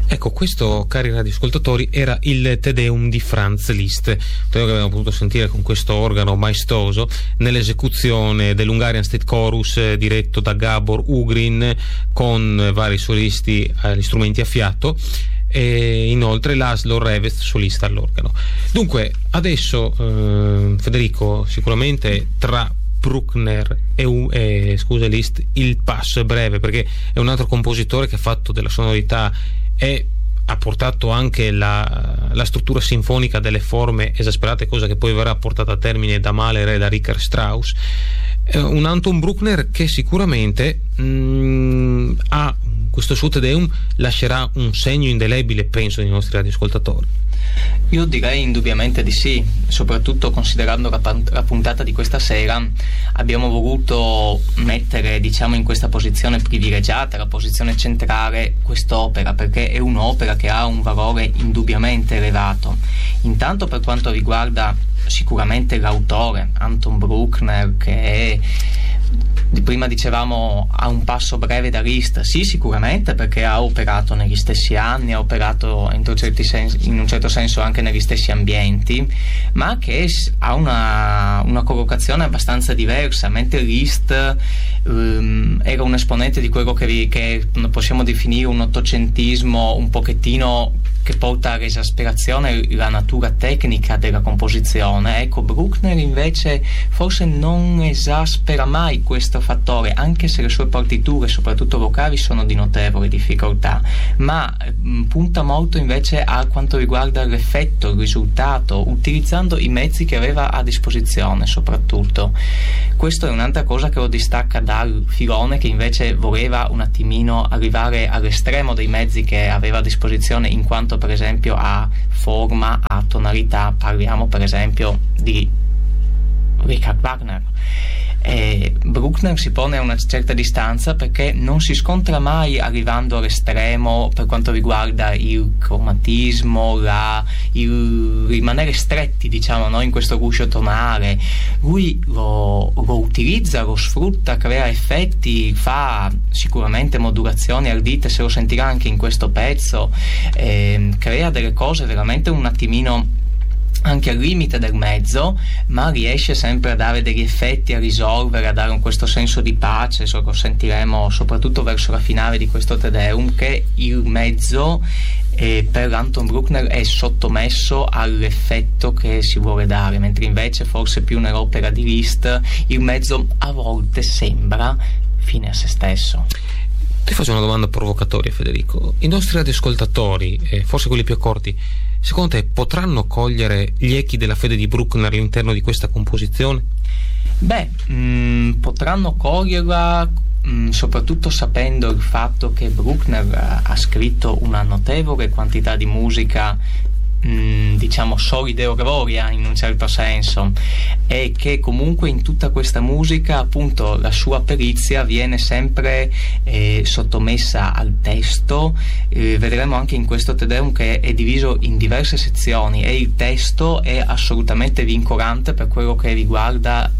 Ecco, questo, cari radioascoltatori, era il Te Deum di Franz Liszt, quello che abbiamo potuto sentire con questo organo maestoso nell'esecuzione dell'Hungarian State Chorus diretto da Gábor Ugrin, con vari solisti agli strumenti a fiato, e inoltre László Revesz solista all'organo. Dunque adesso Federico, sicuramente tra Bruckner e Liszt il passo è breve, perché è un altro compositore che ha fatto della sonorità e ha portato anche la struttura sinfonica delle forme esasperate, cosa che poi verrà portata a termine da Mahler e da Richard Strauss. Un Anton Bruckner che sicuramente ha questo suo Te Deum lascerà un segno indelebile, penso, nei nostri radioascoltatori. Io direi indubbiamente di sì, soprattutto considerando la puntata di questa sera. Abbiamo voluto mettere, diciamo, in questa posizione privilegiata, la posizione centrale, quest'opera, perché è un'opera che ha un valore indubbiamente elevato. Intanto per quanto riguarda sicuramente l'autore, Anton Bruckner, che è, prima dicevamo, ha un passo breve da Liszt. Sì, sicuramente, perché ha operato negli stessi anni, ha operato in un certo senso anche negli stessi ambienti, ma che ha una collocazione abbastanza diversa. Mentre Liszt era un esponente di quello che possiamo definire un ottocentismo un pochettino che porta all'esasperazione la natura tecnica della composizione. Ecco, Bruckner invece forse non esaspera mai questo fattore, anche se le sue partiture, soprattutto vocali, sono di notevole difficoltà, ma punta molto invece a quanto riguarda l'effetto, il risultato, utilizzando i mezzi che aveva a disposizione soprattutto. Questo è un'altra cosa che lo distacca dal filone che invece voleva un attimino arrivare all'estremo dei mezzi che aveva a disposizione, in quanto per esempio a forma, a tonalità. Parliamo per esempio di Richard Wagner. Bruckner si pone a una certa distanza perché non si scontra mai arrivando all'estremo per quanto riguarda il cromatismo, il rimanere stretti, diciamo, no, in questo guscio tonale. Lui lo utilizza, lo sfrutta, crea effetti, fa sicuramente modulazioni ardite, se lo sentirà anche in questo pezzo, crea delle cose veramente un attimino anche al limite del mezzo, ma riesce sempre a dare degli effetti, a risolvere, a dare questo senso di pace. Lo sentiremo soprattutto verso la finale di questo Te Deum, che il mezzo per Anton Bruckner è sottomesso all'effetto che si vuole dare, mentre invece forse più nell'opera di Liszt il mezzo a volte sembra fine a se stesso. Ti faccio una domanda provocatoria, Federico. I nostri radioascoltatori, forse quelli più accorti, secondo te potranno cogliere gli echi della fede di Bruckner all'interno di questa composizione? Potranno coglierla soprattutto sapendo il fatto che Bruckner ha scritto una notevole quantità di musica, diciamo solideo gloria in un certo senso, e che comunque in tutta questa musica appunto la sua perizia viene sempre sottomessa al testo. Vedremo anche in questo Te Deum che è diviso in diverse sezioni e il testo è assolutamente vincolante per quello che riguarda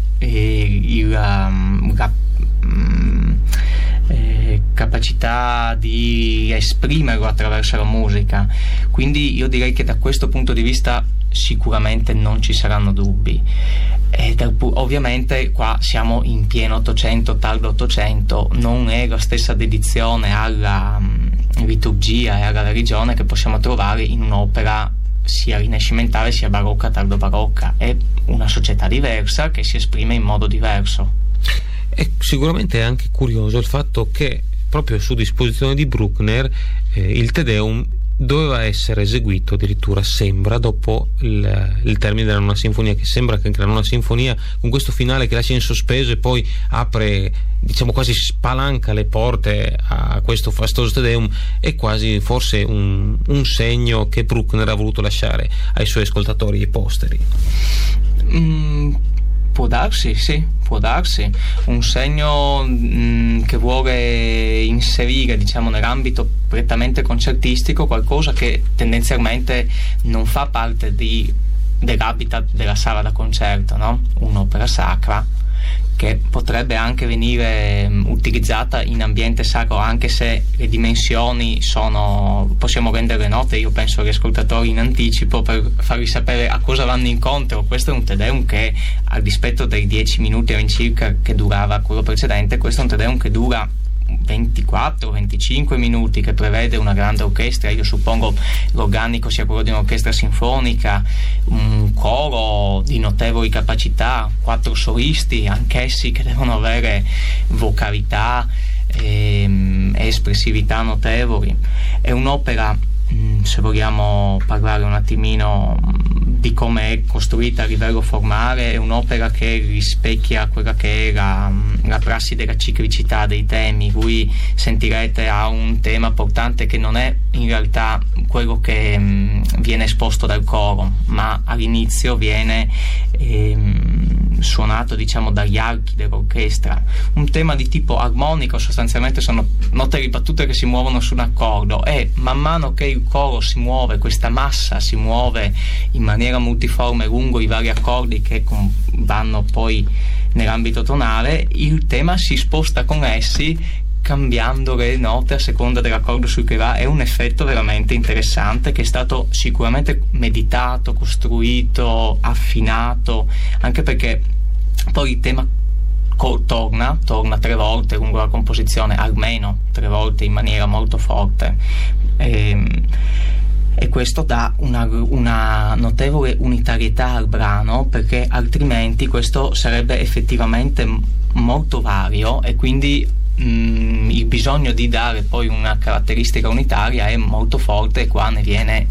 capacità di esprimerlo attraverso la musica. Quindi io direi che da questo punto di vista sicuramente non ci saranno dubbi. Ovviamente qua siamo in pieno Ottocento, tardo Ottocento, non è la stessa dedizione alla liturgia e alla religione che possiamo trovare in un'opera sia rinascimentale sia barocca, tardo barocca. È una società diversa che si esprime in modo diverso. E sicuramente è anche curioso il fatto che proprio su disposizione di Bruckner il Te Deum doveva essere eseguito addirittura, sembra, dopo il termine della Nona Sinfonia, che sembra che la Nona Sinfonia, con questo finale che lascia in sospeso e poi apre, diciamo quasi spalanca le porte a questo fastoso Te Deum, è quasi forse un segno che Bruckner ha voluto lasciare ai suoi ascoltatori e posteri. Può darsi, sì, può darsi, un segno che vuole inserire, diciamo, nell'ambito prettamente concertistico qualcosa che tendenzialmente non fa parte dell'habitat della sala da concerto, no? Un'opera sacra che potrebbe anche venire utilizzata in ambiente sacro, anche se le dimensioni possiamo renderle note, io penso agli ascoltatori in anticipo, per farvi sapere a cosa vanno incontro. Questo è un Te Deum che, al dispetto dei 10 minuti all'incirca che durava quello precedente, questo è un Te Deum che dura 24-25 minuti, che prevede una grande orchestra. Io suppongo l'organico sia quello di un'orchestra sinfonica, un coro di notevoli capacità, 4 solisti, anch'essi che devono avere vocalità e espressività notevoli. È un'opera, se vogliamo parlare un attimino di come è costruita a livello formale, è un'opera che rispecchia quella che è la prassi della ciclicità dei temi. Lui, sentirete, ha un tema portante che non è in realtà quello che viene esposto dal coro, ma all'inizio viene suonato, diciamo, dagli archi dell'orchestra. Un tema di tipo armonico, sostanzialmente sono note ripetute che si muovono su un accordo, e man mano che il coro si muove, questa massa si muove in maniera multiforme lungo i vari accordi che vanno poi nell'ambito tonale, il tema si sposta con essi, cambiando le note a seconda dell'accordo su cui va. È un effetto veramente interessante che è stato sicuramente meditato, costruito, affinato, anche perché poi il tema torna 3 volte lungo la composizione, almeno 3 volte in maniera molto forte, e questo dà una notevole unitarietà al brano, perché altrimenti questo sarebbe effettivamente molto vario, e quindi il bisogno di dare poi una caratteristica unitaria è molto forte, e qua ne viene,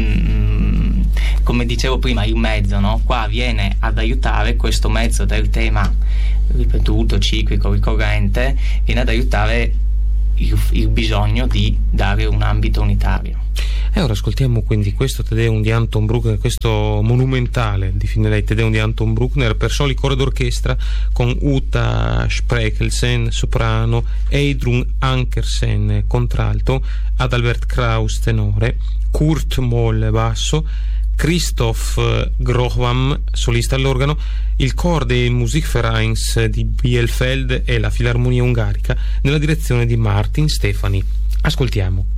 come dicevo prima, il mezzo, no? Qua viene ad aiutare questo mezzo del tema ripetuto, ciclico, ricorrente, viene ad aiutare il bisogno di dare un ambito unitario. E ora ascoltiamo quindi questo Te Deum di Anton Bruckner, questo monumentale, definirei Te Deum di Anton Bruckner, per soli, coro d'orchestra, con Uta Spreckelsen soprano, Eidrun Ankersen contralto, Adalbert Kraus tenore, Kurt Moll basso, Christoph Grohwam solista all'organo, il coro dei Musikvereins di Bielefeld e la Filarmonia Ungarica nella direzione di Martin Stefani. Ascoltiamo.